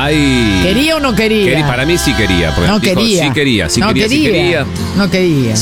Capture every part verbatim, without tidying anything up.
Ay. ¿Quería o no quería? Querí, para mí sí quería. No dijo, quería. Sí quería, sí no quería, quería, sí quería. No quería.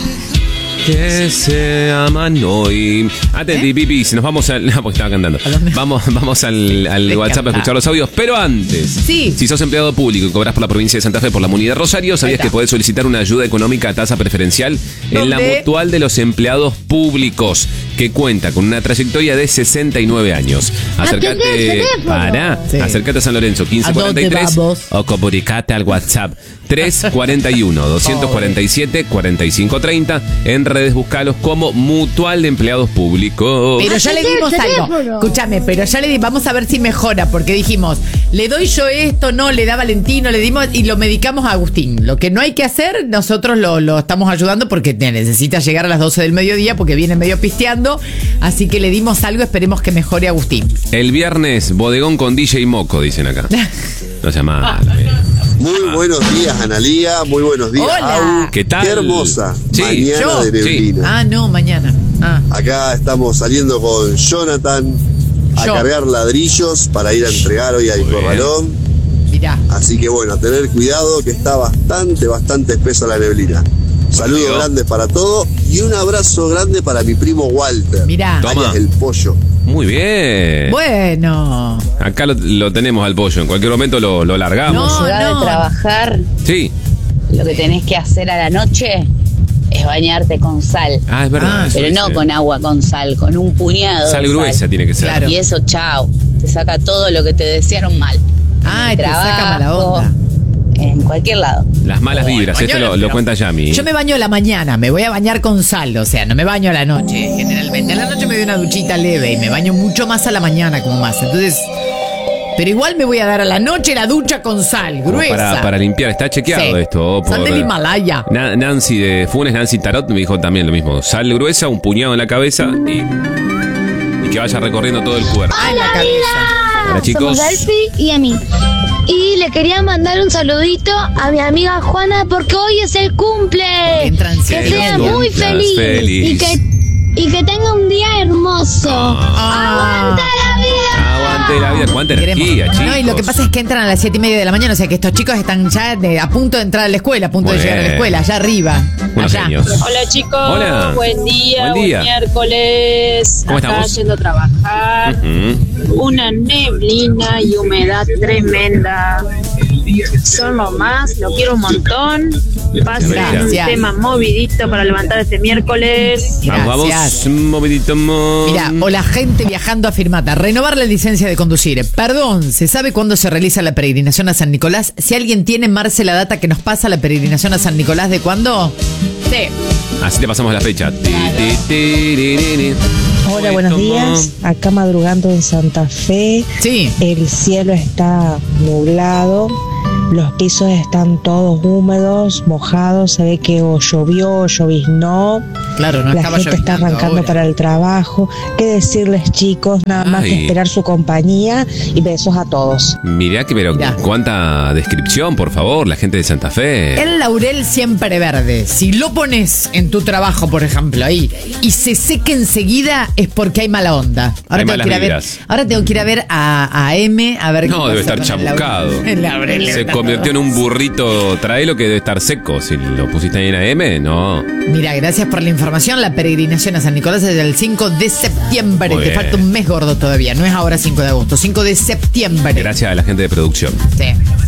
Que se aman hoy. Antes de Pipi, si nos vamos al. No, porque estaba cantando. Vamos, vamos al, al WhatsApp a escuchar los audios. Pero antes, sí. si sos empleado público y cobras por la provincia de Santa Fe por la Munidad de Rosario, ¿sabías que podés solicitar una ayuda económica a tasa preferencial en la Mutual de los Empleados Públicos, que cuenta con una trayectoria de sesenta y nueve años? Acércate. Para. Sí. Acércate a San Lorenzo, quince cuarenta y tres. O comunicate al WhatsApp tres cuarenta y uno, doscientos cuarenta y siete, cuarenta y cinco treinta. En redes buscalos como Mutual de Empleados Públicos. Pero ya le dimos algo. Escúchame, pero ya le dimos, vamos a ver si mejora, porque dijimos, le doy yo esto, no, le da Valentino, le dimos y lo medicamos a Agustín. Lo que no hay que hacer, nosotros lo, lo estamos ayudando porque necesita llegar a las doce del mediodía porque viene medio pisteando, así que le dimos algo, esperemos que mejore Agustín. El viernes, bodegón con D J Moco, dicen acá. No se llama. Muy buenos días, Analía. Muy buenos días, Hola. Au. ¿Qué tal? Qué hermosa Sí. mañana ¿Yo? de neblina. Sí. Ah, no, mañana. Ah. Acá estamos saliendo con Jonathan a Yo. cargar ladrillos para ir a entregar hoy al Corralón. Mirá. Así que bueno, a tener cuidado que está bastante, bastante espesa la neblina. Saludos Amigo. grandes para todos y un abrazo grande para mi primo Walter. Mirá. Toma. alias el pollo. Muy bien. Bueno. Acá lo, lo tenemos al pollo. En cualquier momento lo, lo largamos. No, Ciudad no. de trabajar, Sí. lo que tenés que hacer a la noche es bañarte con sal. Ah, es verdad. Ah, eso Pero dice. no con agua con sal, con un puñado Sal de gruesa sal. tiene que ser. Claro. Y eso, chao, te saca todo lo que te desearon mal. Ay, En te el saca mala trabajo, onda. En cualquier lado. Las malas vibras. Esto lo, lo cuenta Yami. Yo me baño a la mañana, me voy a bañar con sal, o sea, no me baño a la noche, generalmente. A la noche me doy una duchita leve y me baño mucho más a la mañana como más. Entonces, pero igual me voy a dar a la noche la ducha con sal, Como gruesa. Para, para limpiar. Está chequeado Sí. esto. Por, Sal del Himalaya. Na- Nancy de Funes, Nancy Tarot, me dijo también lo mismo. Sal gruesa, un puñado en la cabeza y, y que vaya recorriendo todo el cuerpo. Ah, en la cabeza. Hola, chicos. Somos Delphi y a mí. Y le quería mandar un saludito a mi amiga Juana porque hoy es el cumple. Entran Que cielos, sea cumplas muy feliz, feliz. Y, que, y que tenga un día hermoso. Ah. ¡Aguanta la vida! Aguante la vida. Cuánta Queremos. energía, chicos. No, y lo que pasa es que entran a las siete y media de la mañana, o sea que estos chicos están ya de- a punto de entrar a la escuela, a punto Muy de llegar a la bien. escuela, allá arriba. Unos allá. genios. Hola chicos, Hola. buen día, Buen día. miércoles. ¿Cómo Acá estamos? yendo a trabajar. Ujú. Una neblina y humedad tremenda. Son lo más, lo quiero un montón. Pasen Gracias. un tema movidito para levantar este miércoles. Vamos, Gracias. vamos. Movidito, mo- Mira, o la gente viajando a Firmata, renovar la licencia de conducir. Perdón, ¿se sabe cuándo se realiza la peregrinación a San Nicolás? Si alguien tiene, Marce, la data que nos pasa la peregrinación a San Nicolás, ¿de cuándo? Sí. Así te pasamos la fecha. Ti, ti, ti, ri, ri, ri. Hola, buenos días. Acá madrugando en Santa Fe. Sí. El cielo está nublado. Los pisos están todos húmedos, mojados. Se ve que o llovió o lloviznó. Claro, no La estaba gente está lloviznando arrancando ahora. para el trabajo. ¿Qué decirles, chicos? Nada más Ay. que esperar su compañía y besos a todos. Mirá que, pero Mirá. cuánta descripción, por favor, la gente de Santa Fe. El laurel siempre verde. Si lo pones en tu trabajo, por ejemplo, ahí, y se seca enseguida, es porque hay mala onda. Ahora, Hay tengo, que ir a malas ver, vibras. ahora tengo que ir a ver a, a M a ver No, qué debe pasa estar con el chamuscado. laurel. El laurel Se está convirtió en todo. un burrito traelo que debe estar seco. Si lo pusiste ahí en A M, no. Mira, gracias por la información. La peregrinación a San Nicolás es el cinco de septiembre. Muy Te bien. falta un mes gordo todavía. No es ahora cinco de agosto, cinco de septiembre. Gracias a la gente de producción. Sí.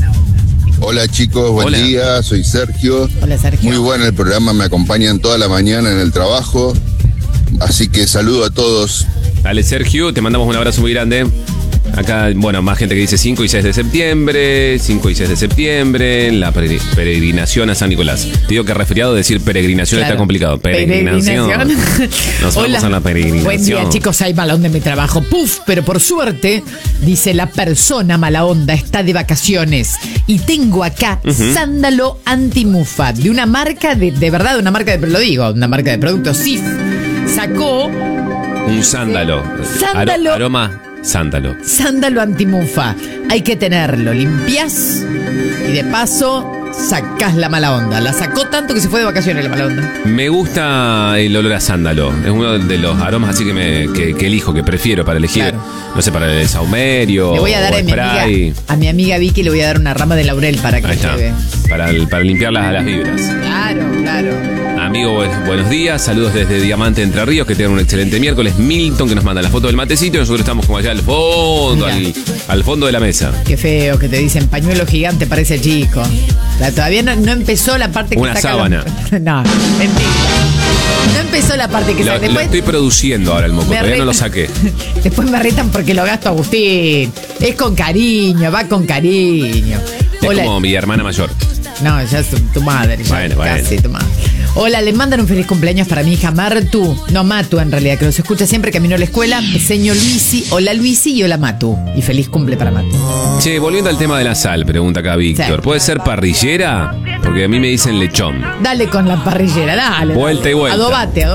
Hola chicos, buen Hola. día, soy Sergio. Hola, Sergio. Muy bueno el programa, me acompañan toda la mañana en el trabajo. Así que saludo a todos. Dale, Sergio, te mandamos un abrazo muy grande. Acá, bueno, más gente que dice cinco y seis de septiembre, cinco y seis de septiembre, la pere- peregrinación a San Nicolás. Te digo que resfriado decir peregrinación Claro. está complicado. Peregrinación. Peregrinación. Nos Hola. vamos a la peregrinación. Buen día, chicos. Hay mala onda en mi trabajo. Puf, pero por suerte, dice la persona mala onda, está de vacaciones. Y tengo acá sándalo antimufa de una marca de, de verdad, una marca de, lo digo, una marca de productos. Sif sacó Un sándalo. Sándalo. Aro- aroma sándalo. sándalo antimufa. Hay que tenerlo. Limpias y de paso sacás la mala onda. La sacó tanto que se fue de vacaciones la mala onda. Me gusta el olor a sándalo. Es uno de los aromas así que, me, que, que elijo, que prefiero para elegir. Claro. No sé, para el saumerio. Le voy a dar a mi, amiga, a mi amiga Vicky, le voy a dar una rama de laurel para que lleve. Para, el, para limpiar las, las vibras. Claro, claro. Amigo, buenos días. Saludos desde Diamante Entre Ríos. Que tengan un excelente miércoles. Milton, que nos manda la foto del matecito. Y nosotros estamos como allá al fondo, al, al fondo de la mesa. Qué feo que te dicen pañuelo gigante, parece chico. La, todavía no, no empezó la parte que Una saca sábana. La... No, mentira. No empezó la parte que lo, saca. Después, lo estoy produciendo ahora el moco, todavía retan, no lo saqué. Después me retan porque lo gasto Agustín. Es con cariño, va con cariño. Es Hola. Como mi hermana mayor. No, ya es tu, tu madre. Ya bueno, casi bueno. tu madre. Hola, le mandan un feliz cumpleaños para mi hija Martu. No, Matu en realidad, que los escucha siempre camino a la escuela. Señor Luisi. Hola Luisi y hola Matu. Y feliz cumple para Matu. Che, volviendo al tema de la sal, pregunta acá Víctor. Sí. ¿Puede ser parrillera? Porque a mí me dicen lechón. Dale con la parrillera, dale. Vuelta y vuelta. Adobate, adobate.